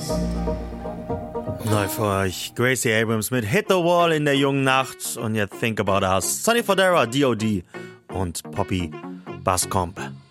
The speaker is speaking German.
Neu für euch Gracie Abrams mit Hit the Wall in der jungen Nacht und jetzt Think About Us. Sonny Fodera, D.O.D. und Poppy Bascomb.